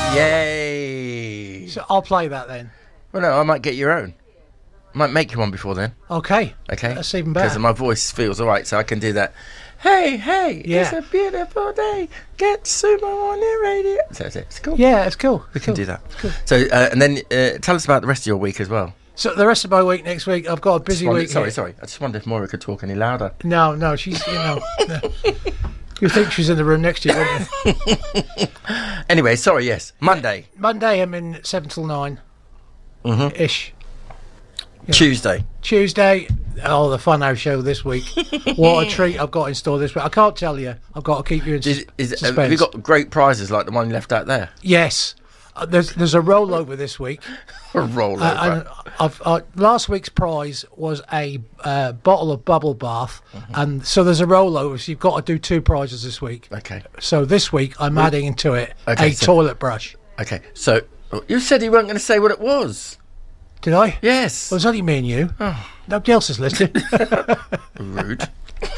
Yay! So I'll play that then. Well, no, I might get your own. I might make you one before then. Okay. Okay. That's even better. Because my voice feels all right, so I can do that. Hey, Yeah. it's a beautiful day. Get Sumo on the radio. So it's cool. Yeah, it's cool. We can do that. So, and then tell us about the rest of your week as well. So the rest of my week next week, I've got a busy week. Sorry. I just wondered if Moira could talk any louder. No, she's, no. You think she's in the room next to you, wouldn't you? Anyway, sorry, yes. Monday, I'm in 7 till 9 ish. Yeah. Tuesday, the Funhouse show this week. What a treat I've got in store this week. I can't tell you. I've got to keep you in suspense. Have you got great prizes like the one you left out there? Yes. There's a rollover this week. A rollover. Last week's prize was a bottle of bubble bath, and so there's a rollover. So you've got to do 2 prizes this week. Okay. So this week I'm adding into it a toilet brush. Okay. So you said you weren't going to say what it was. Did I? Yes. Well, it's only me and you. Oh. Nobody else is listening. Rude.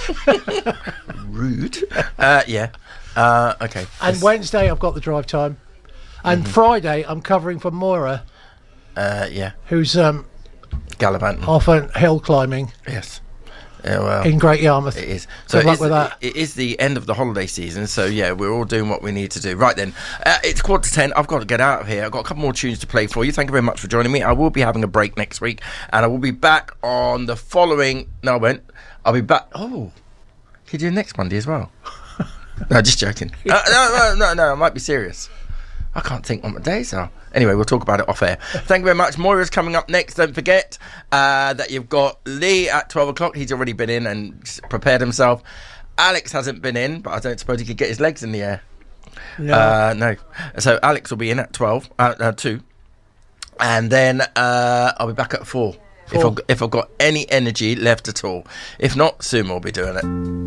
Rude. Yeah. Okay. And Wednesday I've got the drive time. And Friday, I'm covering for Moira. Yeah. Who's gallivanting. off on hill climbing. Yes. Well, in Great Yarmouth. It is. Good luck with that. It is the end of the holiday season, so yeah, we're all doing what we need to do. Right then, it's 9:45. I've got to get out of here. I've got a couple more tunes to play for you. Thank you very much for joining me. I will be having a break next week, and I will be back on the following... No, I won't. I'll be back... Oh, can you do next Monday as well? No, just joking. No, I might be serious. I can't think what my days are. Anyway, we'll talk about it off air. Thank you very much. Moira's coming up next. Don't forget that you've got Lee at 12 o'clock. He's already been in and prepared himself. Alex hasn't been in, but I don't suppose he could get his legs in the air. No. So Alex will be in at 2. And then I'll be back at 4. If I've got any energy left at all. If not, Sumo will be doing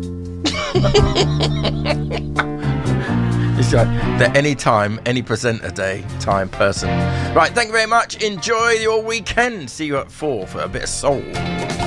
it. It's like the anytime, any presenter day time person. Right, thank you very much. Enjoy your weekend. See you at 4 for a bit of soul.